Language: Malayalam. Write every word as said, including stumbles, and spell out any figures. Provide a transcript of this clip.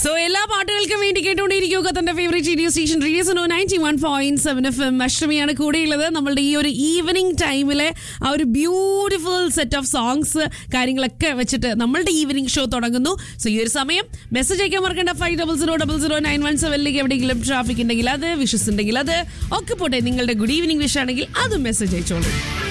സോ എല്ലാ പാട്ടുകൾക്കും വേണ്ടി കേട്ടുകൊണ്ടിരിക്കുക തന്റെ favourite radio station radio Suno ninety one point seven F M. അഷ്ടമിയാണ് കൂടെയുള്ളത്. നമ്മളുടെ ഈ ഒരു ഈവനിങ് ടൈമിലെ ആ ഒരു ബ്യൂട്ടിഫുൾ സെറ്റ് ഓഫ് സോങ്സ് കാര്യങ്ങളൊക്കെ വെച്ചിട്ട് നമ്മളുടെ ഈവനിങ് ഷോ തുടങ്ങുന്നു. സോ ഈ ഒരു സമയം മെസ്സേജ് അയക്കാൻ മറക്കണ്ട. Five double zero double zero nine one സെവനിലേക്ക് എവിടെയെങ്കിലും ട്രാഫിക് ഉണ്ടെങ്കിൽ അത്, വിഷസ് ഉണ്ടെങ്കിൽ അത് ഒക്കെ പോട്ടെ. നിങ്ങളുടെ ഗുഡ് ഈവനിങ് വിഷ് ആണെങ്കിൽ അതും മെസ്സേജ് അയച്ചോളൂ.